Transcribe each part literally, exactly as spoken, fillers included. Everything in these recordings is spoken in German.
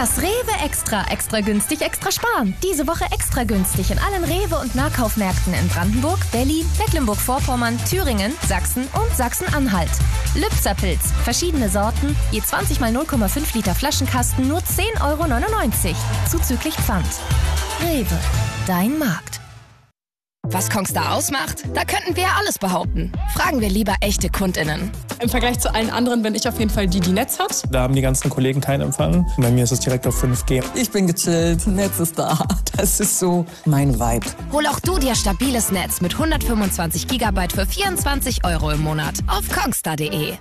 Das Rewe Extra. Extra günstig, extra sparen. Diese Woche extra günstig in allen Rewe- und Nahkaufmärkten in Brandenburg, Berlin, Mecklenburg-Vorpommern, Thüringen, Sachsen und Sachsen-Anhalt. Lübzer-Pilz. Verschiedene Sorten. Je zwanzig mal null Komma fünf Liter Flaschenkasten nur zehn Euro neunundneunzig. Zuzüglich Pfand. Rewe. Dein Markt. Was Kongstar ausmacht? Da könnten wir ja alles behaupten. Fragen wir lieber echte KundInnen. Im Vergleich zu allen anderen bin ich auf jeden Fall die, die Netz hat. Da haben die ganzen Kollegen keinen Empfang. Bei mir ist es direkt auf fünf G. Ich bin gechillt, Netz ist da. Das ist so mein Vibe. Hol auch du dir stabiles Netz mit hundertfünfundzwanzig Gigabyte für vierundzwanzig Euro im Monat auf kongstar punkt de.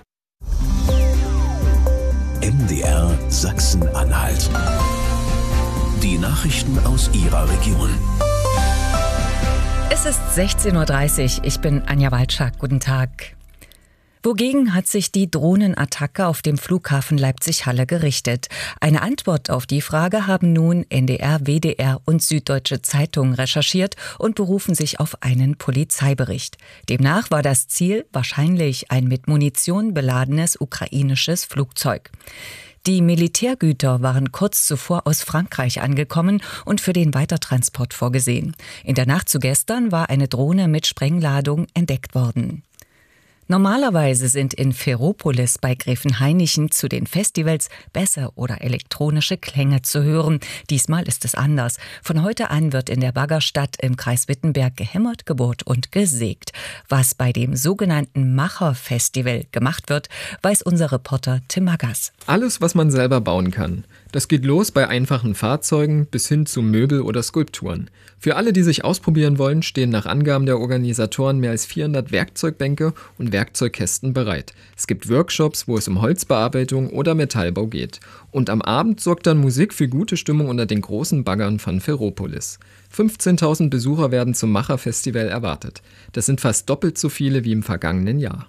M D R Sachsen-Anhalt. Die Nachrichten aus Ihrer Region. Es ist sechzehn Uhr dreißig. Ich bin Anja Walczak. Guten Tag. Wogegen hat sich die Drohnenattacke auf dem Flughafen Leipzig-Halle gerichtet? Eine Antwort auf die Frage haben nun N D R, W D R und Süddeutsche Zeitung recherchiert und berufen sich auf einen Polizeibericht. Demnach war das Ziel wahrscheinlich ein mit Munition beladenes ukrainisches Flugzeug. Die Militärgüter waren kurz zuvor aus Frankreich angekommen und für den Weitertransport vorgesehen. In der Nacht zu gestern war eine Drohne mit Sprengladung entdeckt worden. Normalerweise sind in Ferropolis bei Gräfenhainichen zu den Festivals Bässe oder elektronische Klänge zu hören. Diesmal ist es anders. Von heute an wird in der Baggerstadt im Kreis Wittenberg gehämmert, gebohrt und gesägt. Was bei dem sogenannten Macher-Festival gemacht wird, weiß unser Reporter Tim Magas. Alles, was man selber bauen kann. Das geht los bei einfachen Fahrzeugen bis hin zu Möbel oder Skulpturen. Für alle, die sich ausprobieren wollen, stehen nach Angaben der Organisatoren mehr als vierhundert Werkzeugbänke und Werkzeugkästen bereit. Es gibt Workshops, wo es um Holzbearbeitung oder Metallbau geht. Und am Abend sorgt dann Musik für gute Stimmung unter den großen Baggern von Ferropolis. fünfzehntausend Besucher werden zum Macher-Festival erwartet. Das sind fast doppelt so viele wie im vergangenen Jahr.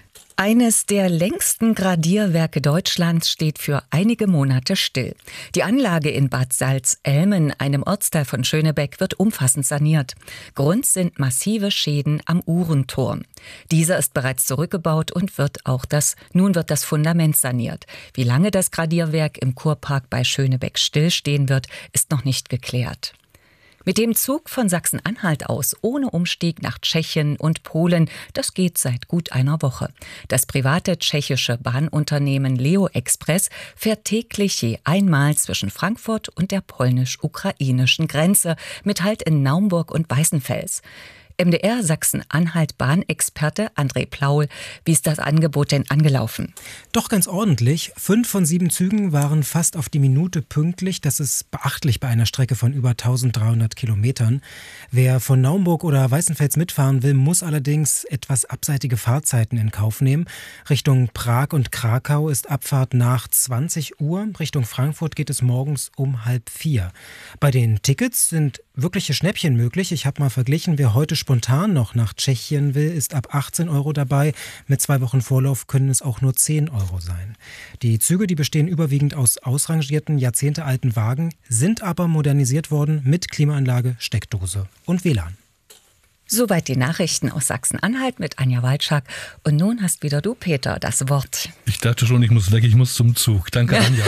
Eines der längsten Gradierwerke Deutschlands steht für einige Monate still. Die Anlage in Bad Salzellmen, einem Ortsteil von Schönebeck, wird umfassend saniert. Grund sind massive Schäden am Uhrenturm. Dieser ist bereits zurückgebaut und wird auch das, nun wird das Fundament saniert. Wie lange das Gradierwerk im Kurpark bei Schönebeck stillstehen wird, ist noch nicht geklärt. Mit dem Zug von Sachsen-Anhalt aus, ohne Umstieg nach Tschechien und Polen, das geht seit gut einer Woche. Das private tschechische Bahnunternehmen Leo Express fährt täglich je einmal zwischen Frankfurt und der polnisch-ukrainischen Grenze mit Halt in Naumburg und Weißenfels. M D R Sachsen-Anhalt-Bahnexperte André Plaul, wie ist das Angebot denn angelaufen? Doch ganz ordentlich. Fünf von sieben Zügen waren fast auf die Minute pünktlich. Das ist beachtlich bei einer Strecke von über dreizehnhundert Kilometern. Wer von Naumburg oder Weißenfels mitfahren will, muss allerdings etwas abseitige Fahrzeiten in Kauf nehmen. Richtung Prag und Krakau ist Abfahrt nach zwanzig Uhr. Richtung Frankfurt geht es morgens um halb vier. Bei den Tickets sind wirkliche Schnäppchen möglich. Ich habe mal verglichen, wer heute spontan noch nach Tschechien will, ist ab achtzehn Euro dabei. Mit zwei Wochen Vorlauf können es auch nur zehn Euro sein. Die Züge, die bestehen überwiegend aus ausrangierten, jahrzehntealten Wagen, sind aber modernisiert worden mit Klimaanlage, Steckdose und W L A N. Soweit die Nachrichten aus Sachsen-Anhalt mit Anja Walczak. Und nun hast wieder du, Peter, das Wort. Ich dachte schon, ich muss weg, ich muss zum Zug. Danke, Anja.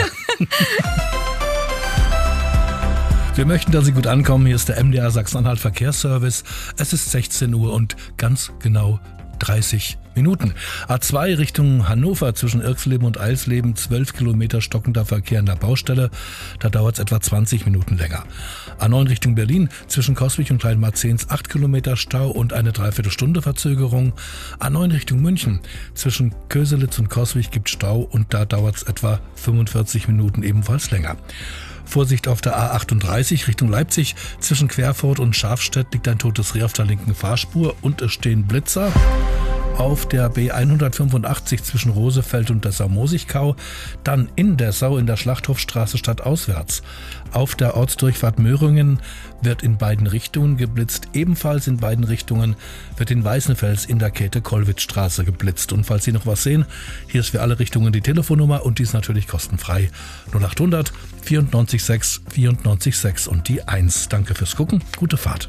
Wir möchten, dass Sie gut ankommen. Hier ist der M D R Sachsen-Anhalt Verkehrsservice. Es ist sechzehn Uhr und ganz genau dreißig Minuten. A zwei Richtung Hannover zwischen Irxleben und Eisleben, zwölf Kilometer stockender Verkehr an der Baustelle. Da dauert es etwa zwanzig Minuten länger. A neun Richtung Berlin zwischen Coswig und Kleinmarzens, acht Kilometer Stau und eine Dreiviertelstunde Verzögerung. A neun Richtung München zwischen Köselitz und Coswig gibt Stau und da dauert es etwa fünfundvierzig Minuten ebenfalls länger. Vorsicht auf der A achtunddreißig Richtung Leipzig. Zwischen Querfurt und Schafstedt liegt ein totes Reh auf der linken Fahrspur und es stehen Blitzer. Auf der B hundertfünfundachtzig zwischen Rosefeld und Dessau-Mosigkau, dann in Dessau in der Schlachthofstraße stadtauswärts. Auf der Ortsdurchfahrt Möhringen wird in beiden Richtungen geblitzt. Ebenfalls in beiden Richtungen wird in Weißenfels in der Käthe-Kollwitz-Straße geblitzt. Und falls Sie noch was sehen, hier ist für alle Richtungen die Telefonnummer und die ist natürlich kostenfrei. null achthundert vierundneunzig sechs vierundneunzig sechs und die eins. Danke fürs Gucken, gute Fahrt.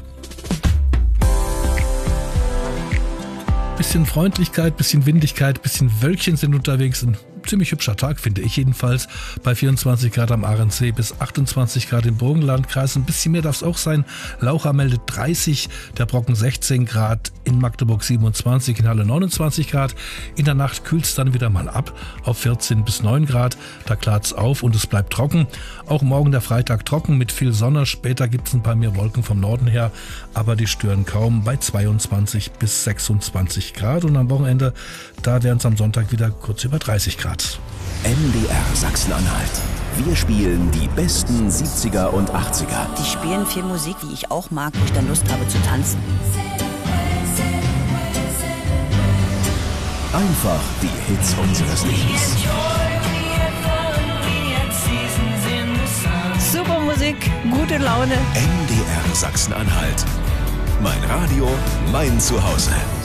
Bisschen Freundlichkeit, bisschen Windigkeit, bisschen Wölkchen sind unterwegs. Ein ziemlich hübscher Tag, finde ich jedenfalls. Bei vierundzwanzig Grad am Ahrensee bis achtundzwanzig Grad im Burgenlandkreis. Ein bisschen mehr darf es auch sein. Laucha meldet dreißig, der Brocken sechzehn Grad, in Magdeburg siebenundzwanzig, in Halle neunundzwanzig Grad. In der Nacht kühlt es dann wieder mal ab auf vierzehn bis neun Grad. Da klart es auf und es bleibt trocken. Auch morgen der Freitag trocken mit viel Sonne. Später gibt es ein paar mehr Wolken vom Norden her, aber die stören kaum bei zweiundzwanzig bis sechsundzwanzig Grad. Und am Wochenende, da wären es am Sonntag wieder kurz über dreißig Grad. M D R Sachsen-Anhalt. Wir spielen die besten siebziger und achtziger. Die spielen viel Musik, die ich auch mag, wo ich dann Lust habe zu tanzen. Einfach die Hits unseres Lebens. Super Musik, gute Laune. M D R Sachsen-Anhalt. Mein Radio, mein Zuhause.